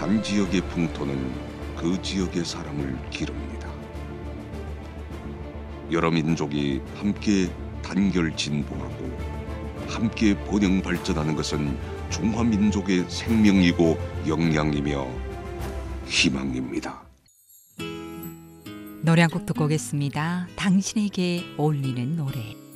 한 지역의 풍토는 그 지역의 사람을 기릅니다. 여러 민족이 함께 단결 진보하고 함께 번영 발전하는 것은 중화민족의 생명이고 역량이며 희망입니다. 노래 한 곡 듣고 오겠습니다. 당신에게 어울리는 노래.